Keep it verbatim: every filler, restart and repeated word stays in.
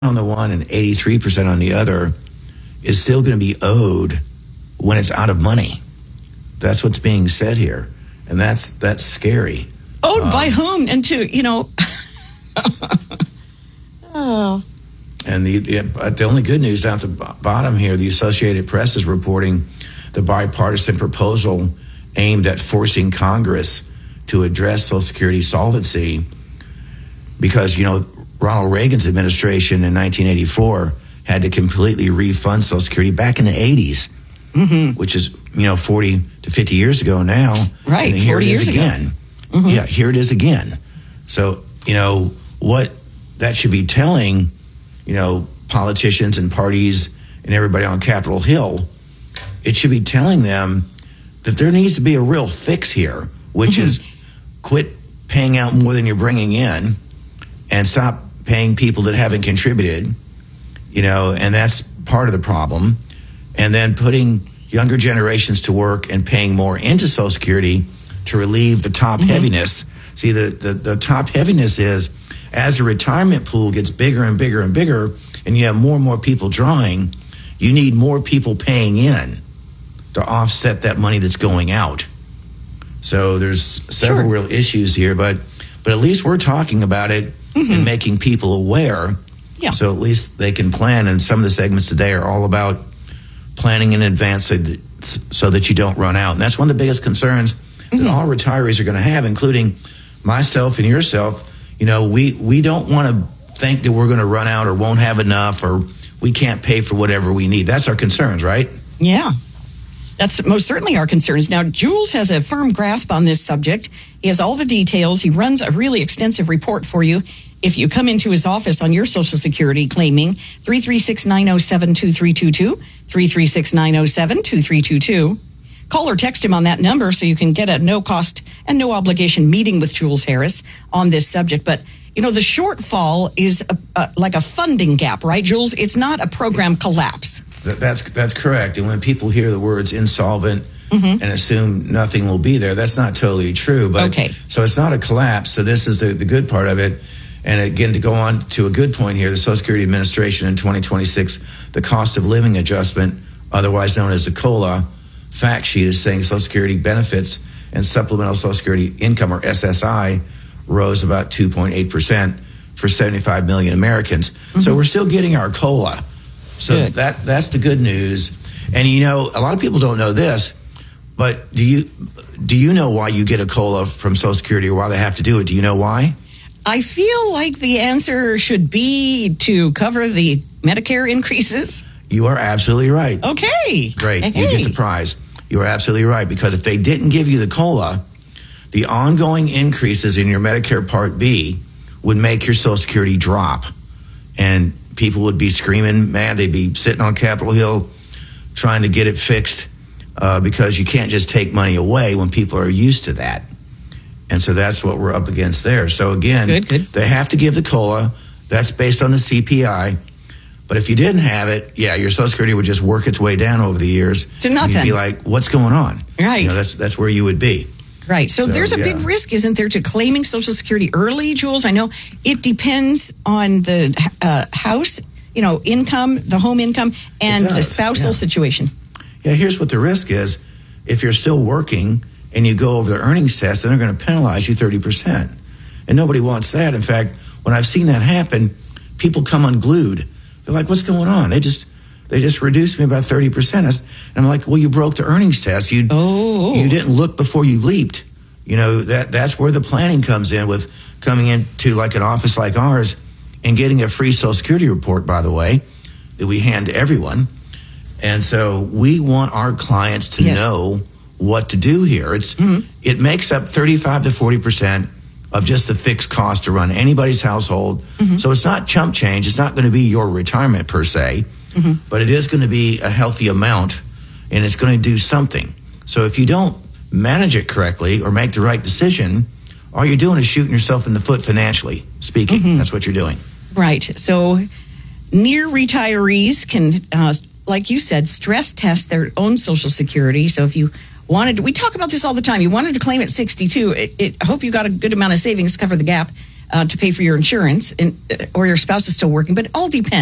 on the one and eighty-three percent on the other is still going to be owed when it's out of money. That's what's being said here. And that's that's scary. Owed um, by whom? And to, you know... oh... And the, the the only good news down at the bottom here, the Associated Press is reporting the bipartisan proposal aimed at forcing Congress to address Social Security solvency because, you know, Ronald Reagan's administration in nineteen eighty-four had to completely refund Social Security back in the eighties, mm-hmm. which is, you know, forty to fifty years ago now. Right, and here forty it is years again. ago. Mm-hmm. Yeah, here it is again. So, you know, what that should be telling, you know, politicians and parties and everybody on Capitol Hill, it should be telling them that there needs to be a real fix here, which mm-hmm. is quit paying out more than you're bringing in and stop paying people that haven't contributed, you know, and that's part of the problem. And then putting younger generations to work and paying more into Social Security to relieve the top mm-hmm. heaviness. See, the, the, the top heaviness is as the retirement pool gets bigger and bigger and bigger, and you have more and more people drawing, you need more people paying in to offset that money that's going out. So there's several sure. real issues here, but but at least we're talking about it mm-hmm. and making people aware. Yeah. So at least they can plan. And some of the segments today are all about planning in advance so that, so that you don't run out. And that's one of the biggest concerns mm-hmm. that all retirees are going to have, including myself and yourself. You know, we, we don't want to think that we're going to run out or won't have enough or we can't pay for whatever we need. That's our concerns, right? Yeah. That's most certainly our concerns. Now, Jules has a firm grasp on this subject. He has all the details. He runs a really extensive report for you. If you come into his office on your Social Security claiming three three six, nine oh seven, two three two two, three three six, nine oh seven, two three two two. Call or text him on that number so you can get a no-cost and no-obligation meeting with Jules Harris on this subject. But, you know, the shortfall is a, a, like a funding gap, right, Jules? It's not a program collapse. That's that's correct. And when people hear the words insolvent mm-hmm. and assume nothing will be there, that's not totally true. But okay. So it's not a collapse. So this is the, the good part of it. And again, to go on to a good point here, the Social Security Administration in twenty twenty-six, the cost of living adjustment, otherwise known as the COLA, fact sheet is saying Social Security benefits and supplemental Social Security income, or S S I, rose about two point eight percent for seventy-five million Americans. Mm-hmm. So we're still getting our COLA. So good. that that's the good news. And, you know, a lot of people don't know this, but do you do you know why you get a COLA from Social Security or why they have to do it? Do you know why? I feel like the answer should be to cover the Medicare increases. You are absolutely right. Okay. Great. Hey. You get the prize. You are absolutely right, because if they didn't give you the COLA, the ongoing increases in your Medicare Part B would make your Social Security drop. And people would be screaming mad. They'd be sitting on Capitol Hill trying to get it fixed uh, because you can't just take money away when people are used to that. And so that's what we're up against there. So again, good, good. They have to give the COLA. That's based on the C P I. But if you didn't have it, yeah, your Social Security would just work its way down over the years. To nothing. You'd be like, what's going on? Right. You know, that's that's where you would be. Right. So, so there's a yeah. big risk, isn't there, to claiming Social Security early, Jules? I know it depends on the uh, house, you know, income, the home income, and the spousal yeah. situation. Yeah, here's what the risk is. If you're still working and you go over the earnings test, then they're going to penalize you thirty percent. And nobody wants that. In fact, when I've seen that happen, people come unglued. They're like, what's going on? They just they just reduced me by thirty percent. And I'm like, well, you broke the earnings test. You oh. you didn't look before you leaped. You know, that that's where the planning comes in, with coming into like an office like ours and getting a free Social Security report, by the way, that we hand to everyone. And so we want our clients to yes. know what to do here. It's mm-hmm. It makes up thirty-five to forty percent of just the fixed cost to run anybody's household. Mm-hmm. So it's not chump change. It's not going to be your retirement per se, mm-hmm. but it is going to be a healthy amount, and it's going to do something. So if you don't manage it correctly or make the right decision, all you're doing is shooting yourself in the foot financially speaking. Mm-hmm. That's what you're doing. Right. So near retirees can, uh, like you said, stress test their own Social Security. So if you wanted, we talk about this all the time. You wanted to claim at sixty-two. It, it, I hope you got a good amount of savings to cover the gap. uh, to pay for your insurance, and, uh, or your spouse is still working, but it all depends.